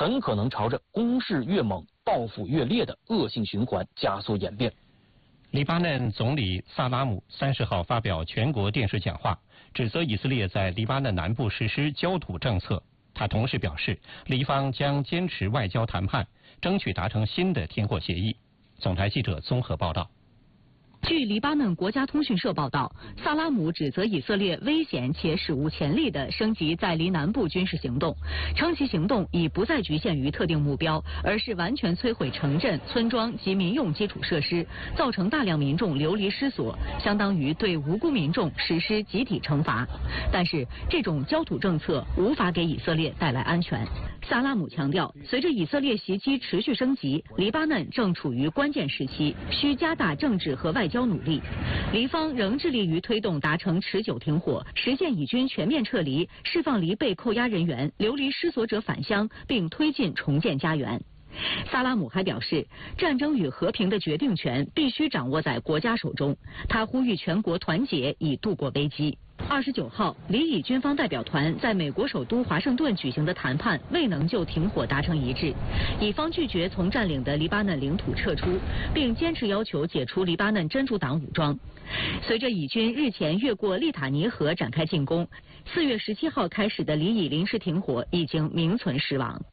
很可能朝着攻势越猛、报复越烈的恶性循环加速演变。 黎巴嫩总理萨拉姆30号发表全国电视讲话，指责以色列在黎巴嫩南部实施焦土政策。他同时表示，黎方将坚持外交谈判，争取达成新的停火协议。总台记者综合报道。 据黎巴嫩国家通讯社报道，萨拉姆指责以色列危险且史无前例地升级在黎南部军事行动，称其行动已不再局限于特定目标，而是完全摧毁城镇、村庄及民用基础设施，造成大量民众流离失所，相当于对无辜民众实施集体惩罚。但是，这种焦土政策无法给以色列带来安全。萨拉姆强调，随着以色列袭击持续升级，黎巴嫩正处于关键时期，需加大政治和外交努力。黎方仍致力于推动达成持久停火，实现以军全面撤离，释放黎被扣押人员、流离失所者返乡，并推进重建家园。萨拉姆还表示，战争与和平的决定权必须掌握在国家手中。他呼吁全国团结，以度过危机。29号，黎以军方代表团在美国首都华盛顿举行的谈判未能就停火达成一致，以方拒绝从占领的黎巴嫩领土撤出，并坚持要求解除黎巴嫩真主党武装。随着以军日前越过利塔尼河展开进攻，4月17号开始的黎以临时停火已经名存实亡。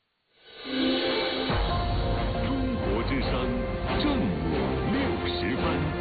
中国之声正午60分。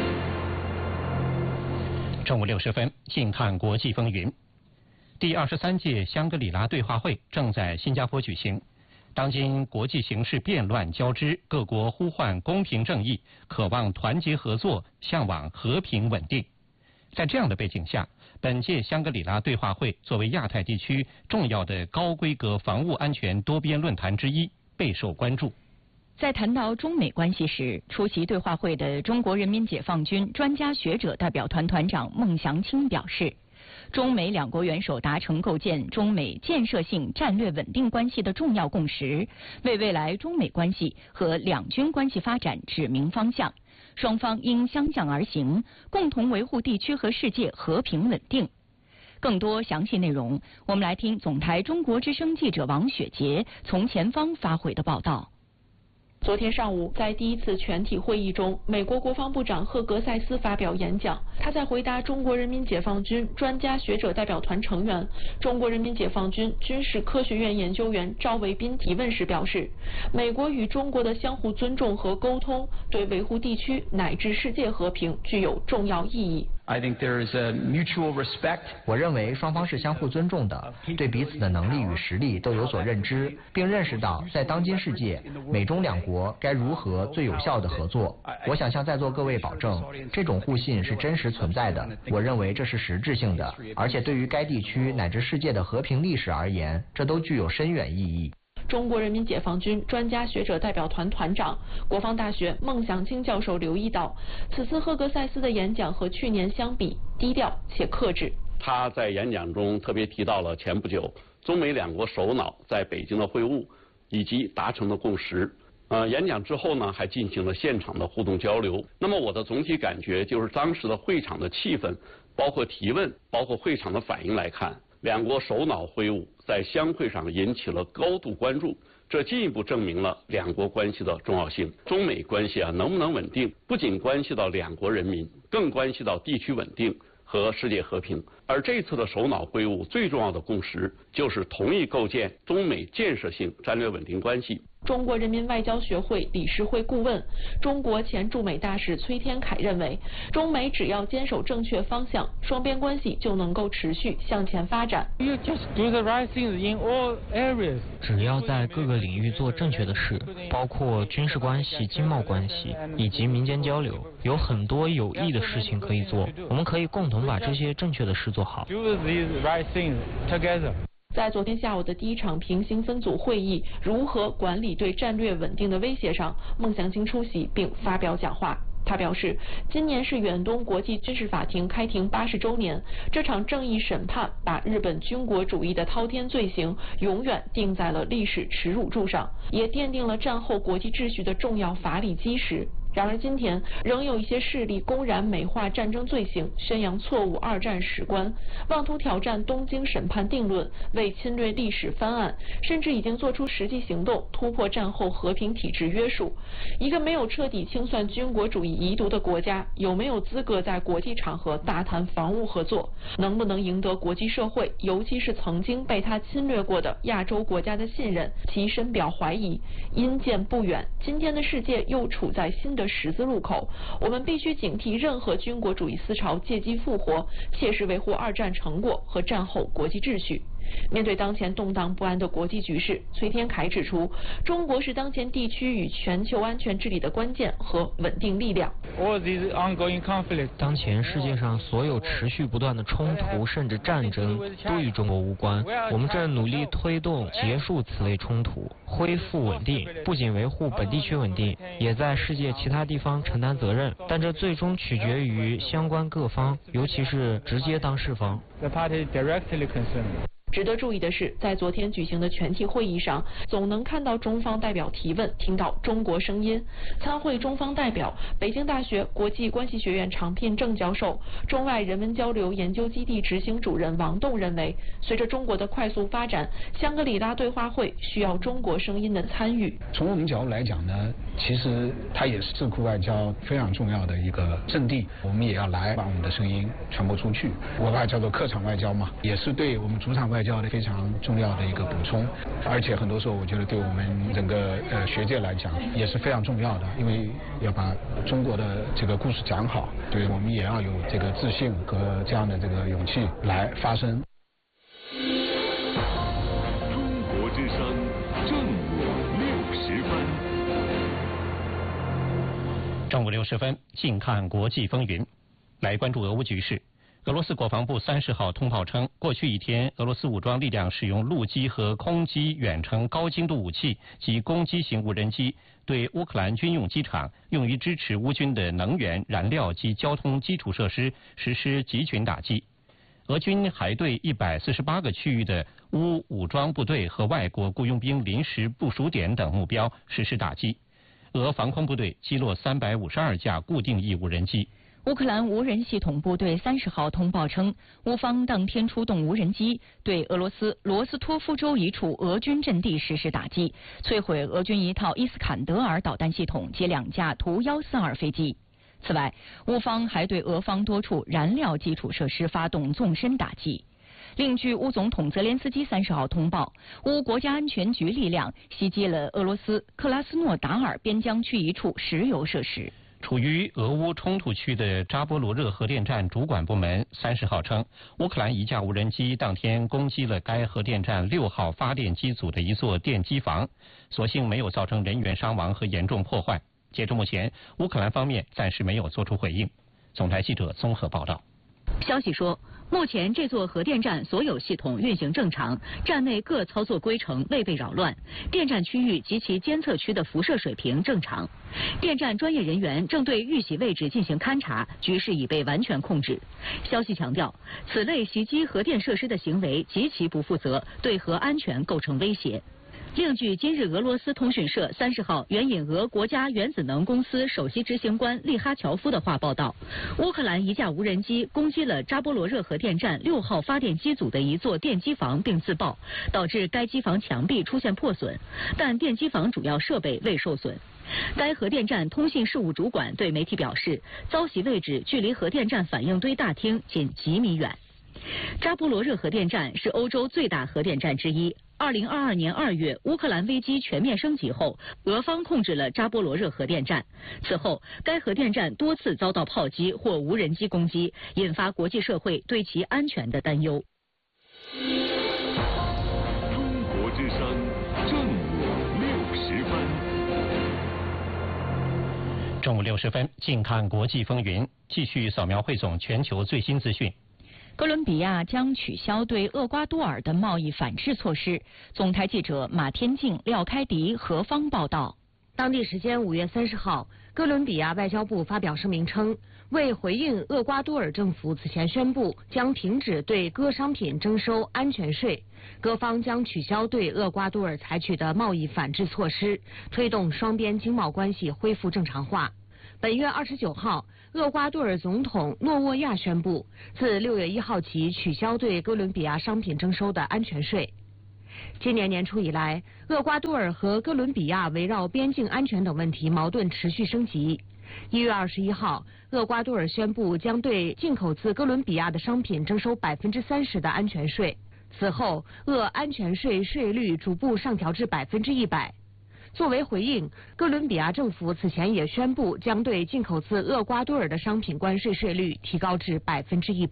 正午60分，近看国际风云。第23届香格里拉对话会正在新加坡举行。当今国际形势变乱交织，各国呼唤公平正义，渴望团结合作，向往和平稳定。在这样的背景下，本届香格里拉对话会作为亚太地区重要的高规格防务安全多边论坛之一，备受关注。 在谈到中美关系时，出席对话会的中国人民解放军专家学者代表团团长孟祥青表示，中美两国元首达成构建中美建设性战略稳定关系的重要共识，为未来中美关系和两军关系发展指明方向。双方应相向而行，共同维护地区和世界和平稳定。更多详细内容，我们来听总台中国之声记者王雪杰从前方发回的报道。 昨天上午，在第一次全体会议中，美国国防部长赫格塞斯发表演讲。他在回答中国人民解放军专家学者代表团成员、中国人民解放军军事科学院研究员赵卫斌提问时表示，美国与中国的相互尊重和沟通，对维护地区乃至世界和平具有重要意义。 我认为双方是相互尊重的，对彼此的能力与实力都有所认知，并认识到在当今世界，美中两国该如何最有效地合作。我想向在座各位保证，这种互信是真实存在的。我认为这是实质性的，而且对于该地区乃至世界的和平历史而言，这都具有深远意义。 中国人民解放军专家学者代表团团长、国防大学孟祥青教授留意到，此次赫格塞斯的演讲和去年相比低调且克制。 他在演讲中特别提到了前不久中美两国首脑在北京的会晤以及达成的共识。演讲之后呢，还进行了现场的互动交流。那么我的总体感觉就是，当时的会场的气氛，包括提问，包括会场的反应来看，两国首脑会晤在相会上引起了高度关注，这进一步证明了两国关系的重要性。中美关系能不能稳定，不仅关系到两国人民，更关系到地区稳定和世界和平。而这次的首脑会晤最重要的共识就是同意构建中美建设性战略稳定关系。 中国人民外交学会理事会顾问、中国前驻美大使崔天凯认为，中美只要坚守正确方向，双边关系就能够持续向前发展。 只要在各个领域做正确的事，包括军事关系、经贸关系以及民间交流，有很多有益的事情可以做。我们可以共同把这些正确的事做好。 在昨天下午的第一场平行分组会议“如何管理对战略稳定的威胁”上，孟祥青出席并发表讲话。他表示，今年是远东国际军事法庭开庭80周年，这场正义审判把日本军国主义的滔天罪行永远钉在了历史耻辱柱上，也奠定了战后国际秩序的重要法理基石。 然而今天仍有一些势力公然美化战争罪行，宣扬错误二战史观，妄图挑战东京审判定论，为侵略历史翻案，甚至已经做出实际行动，突破战后和平体制约束。一个没有彻底清算军国主义遗毒的国家，有没有资格在国际场合大谈防务合作？能不能赢得国际社会，尤其是曾经被他侵略过的亚洲国家的信任？其深表怀疑。因见不远，今天的世界又处在新的十字路口，我们必须警惕任何军国主义思潮借机复活，切实维护二战成果和战后国际秩序。面对当前动荡不安的国际局势，崔天凯指出，中国是当前地区与全球安全治理的关键和稳定力量。 当前世界上所有持续不断的冲突甚至战争都与中国无关，我们正努力推动结束此类冲突，恢复稳定，不仅维护本地区稳定，也在世界其他地方承担责任，但这最终取决于相关各方，尤其是直接当事方。 值得注意的是，在昨天举行的全体会议上，总能看到中方代表提问，听到中国声音。参会中方代表，北京大学国际关系学院常聘正教授、中外人文交流研究基地执行主任王栋认为，随着中国的快速发展，香格里拉对话会需要中国声音的参与。 从我们角度来讲呢，其实它也是智库外交非常重要的一个阵地，我们也要来把我们的声音传播出去。我把它叫做客场外交嘛，也是对我们主场外交的非常重要的一个补充，而且很多时候我觉得对我们整个学界来讲也是非常重要的，因为要把中国的这个故事讲好，所以我们也要有这个自信和这样的这个勇气来发声。 中国之声正午60分。 正午60分，近看国际风云，来关注俄乌局势。俄罗斯国防部30号通报称，过去一天，俄罗斯武装力量使用陆基和空基远程高精度武器及攻击型无人机，对乌克兰军用机场、用于支持乌军的能源、燃料及交通基础设施实施集群打击。俄军还对148个区域的乌武装部队和外国雇佣兵临时部署点等目标实施打击。俄防空部队击落352架固定翼无人机。 乌克兰无人系统部队30号通报称，乌方当天出动无人机对俄罗斯罗斯托夫州一处俄军阵地实施打击，摧毁俄军一套伊斯坎德尔导弹系统及2架图142飞机。此外，乌方还对俄方多处燃料基础设施发动纵深打击。另据乌总统泽连斯基30号通报，乌国家安全局力量袭击了俄罗斯克拉斯诺达尔边疆区一处石油设施。 处于俄乌冲突区的扎波罗热核电站主管部门30号称，乌克兰一架无人机当天攻击了该核电站6号发电机组的一座电机房，所幸没有造成人员伤亡和严重破坏。截至目前，乌克兰方面暂时没有作出回应。总台记者综合报道。 消息说，目前这座核电站所有系统运行正常，站内各操作规程未被扰乱，电站区域及其监测区的辐射水平正常。电站专业人员正对遇袭位置进行勘查，局势已被完全控制。消息强调，此类袭击核电设施的行为极其不负责，对核安全构成威胁。另据今日俄罗斯通讯社30号援引俄国家原子能公司首席执行官利哈乔夫的话报道，乌克兰一架无人机攻击了扎波罗热核电站6号发电机组的一座电机房并自爆，导致该机房墙壁出现破损，但电机房主要设备未受损。该核电站通信事务主管对媒体表示，遭袭位置距离核电站反应堆大厅仅几米远。扎波罗热核电站是欧洲最大核电站之一。2022年2月，乌克兰危机全面升级后，俄方控制了扎波罗热核电站。此后，该核电站多次遭到炮击或无人机攻击，引发国际社会对其安全的担忧。 中国之声正午60分。 正午60分，近看国际风云，继续扫描汇总全球最新资讯。 哥伦比亚将取消对厄瓜多尔的贸易反制措施。总台记者马天静、廖开迪何方报道。 当地时间5月30号，哥伦比亚外交部发表声明称，为回应厄瓜多尔政府此前宣布将停止对各商品征收安全税，各方将取消对厄瓜多尔采取的贸易反制措施，推动双边经贸关系恢复正常化。 本月29号，厄瓜多尔总统诺沃亚宣布，自6月1号起取消对哥伦比亚商品征收的安全税。今年年初以来，厄瓜多尔和哥伦比亚围绕边境安全等问题矛盾持续升级。1月21号，厄瓜多尔宣布将对进口自哥伦比亚的商品征收30%的安全税。此后，厄安全税税率逐步上调至100%。作为回应，哥伦比亚政府此前也宣布将对进口自厄瓜多尔的商品关税税率提高至100%。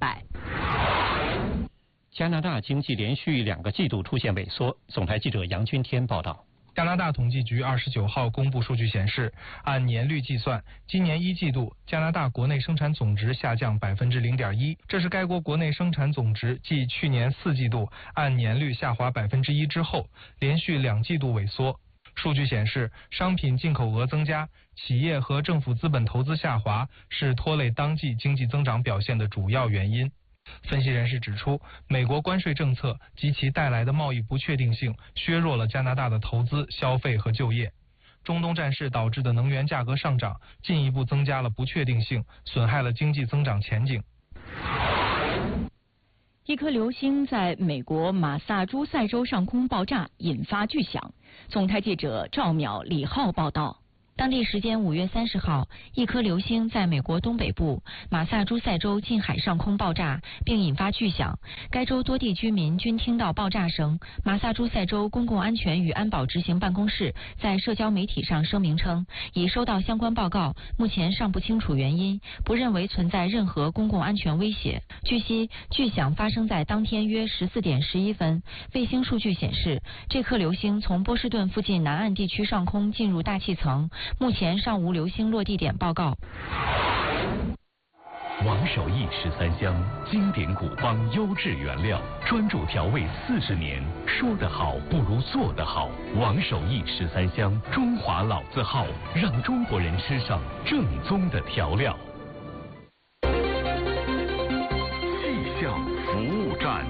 加拿大经济连续2个季度出现萎缩。总台记者杨军天报道。 加拿大统计局29号公布数据显示，按年率计算，今年1季度加拿大国内生产总值下降0.1%，这是该国国内生产总值继去年4季度按年率下滑1%之后，连续2季度萎缩。数据显示，商品进口额增加、企业和政府资本投资下滑是拖累当季经济增长表现的主要原因。分析人士指出，美国关税政策及其带来的贸易不确定性削弱了加拿大的投资、消费和就业。中东战事导致的能源价格上涨，进一步增加了不确定性，损害了经济增长前景。 一颗流星在美国马萨诸塞州上空爆炸，引发巨响。总台记者赵淼、李浩报道。 当地时间5月30号，一颗流星在美国东北部马萨诸塞州近海上空爆炸，并引发巨响。该州多地居民均听到爆炸声。马萨诸塞州公共安全与安保执行办公室在社交媒体上声明称，已收到相关报告，目前尚不清楚原因，不认为存在任何公共安全威胁。据悉，巨响发生在当天约14点11分。卫星数据显示，这颗流星从波士顿附近南岸地区上空进入大气层。目前尚无流星落地点报告。 王守义13香，经典古方，优质原料，专注调味40年。说得好不如做得好。王守义13香，中华老字号，让中国人吃上正宗的调料。 气象服务站。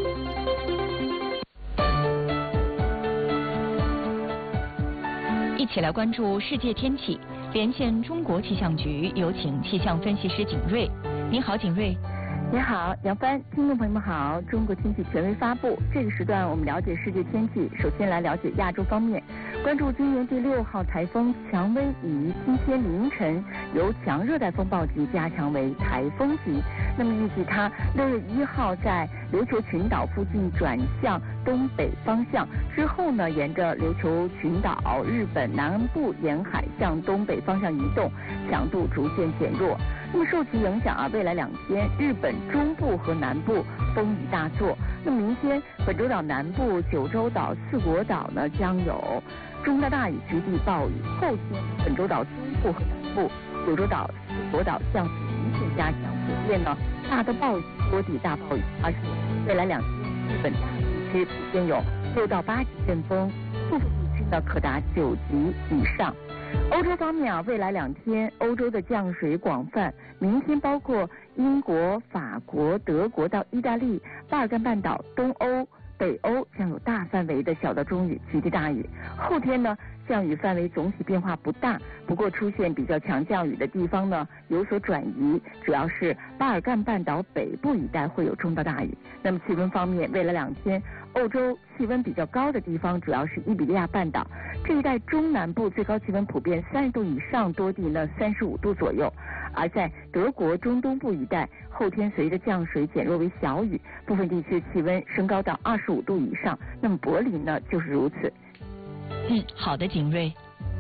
一起来关注世界天气，连线中国气象局，有请气象分析师景睿。你好，景睿。 你好，杨帆，听众朋友们好。中国天气权威发布，这个时段我们了解世界天气。首先来了解亚洲方面，关注今年第6号台风蔷薇已于今天凌晨由强热带风暴级加强为台风级。那么预计它6月1号在琉球群岛附近转向东北方向，之后呢，沿着琉球群岛、日本南部沿海向东北方向移动，强度逐渐减弱。那么受其影响未来2天，日本中部和南部风雨大作。那么明天，本州岛南部、九州岛、四国岛呢将有中到大雨局地暴雨。后天，本州岛中部和南部、九州岛、四国岛降雨明显加强，普遍呢大的暴雨，多地大暴雨。而且未来2天，日本大地区普遍有6到8级阵风，部分地区呢可达9级以上。欧洲方面未来2天欧洲的降水广泛，明天包括英国、法国、德国到意大利、巴尔干半岛、东欧、北欧将有大范围的小到中雨、局地大雨。后天呢，降雨范围总体变化不大，不过出现比较强降雨的地方呢有所转移，主要是巴尔干半岛北部一带会有中到大雨。那么气温方面，未来2天欧洲气温比较高的地方主要是伊比利亚半岛这一带，中南部最高气温普遍30度以上，多地呢35度左右。而在德国中东部一带，后天随着降水减弱为小雨，部分地区气温升高到25度以上。那么柏林呢就是如此。 好的，景睿。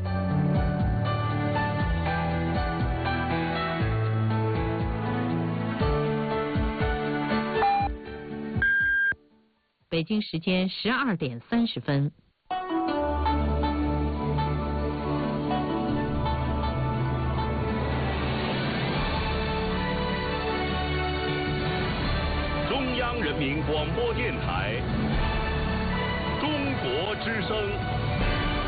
北京时间12点30分。 中央人民广播电台，中国之声。